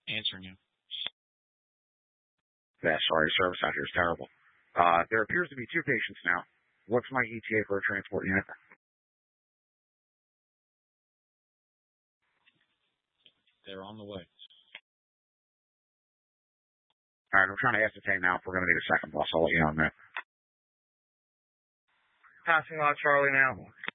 answering you. Yeah, sorry, service out here is terrible. There appears to be 2 patients now. What's my ETA for a transport unit? They're on the way. All right, I'm trying to ascertain now if we're going to need a second bus. I'll let you know in a minute. Passing lot Charlie now.